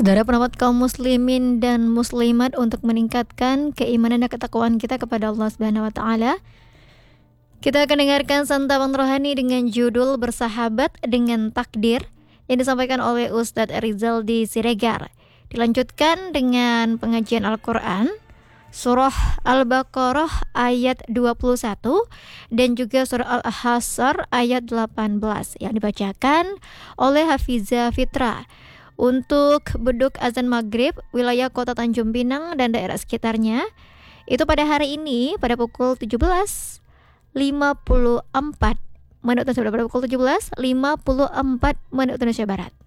Saudara pendapat kaum muslimin dan muslimat untuk meningkatkan keimanan dan ketakwaan kita kepada Allah Subhanahu wa taala. Kita akan dengarkan santapan rohani dengan judul Bersahabat dengan Takdir yang disampaikan oleh Ustadz Rizal Siregar. Dilanjutkan dengan pengajian Al-Qur'an Surah Al-Baqarah ayat 21 dan juga surah Al-Hasr ayat 18 yang dibacakan oleh Hafizah Fitra. Untuk beduk azan maghrib wilayah kota Tanjung Pinang dan daerah sekitarnya itu pada hari ini pada pukul 17.54 menit Indonesia Barat, pada pukul 17.54 menit Indonesia Barat.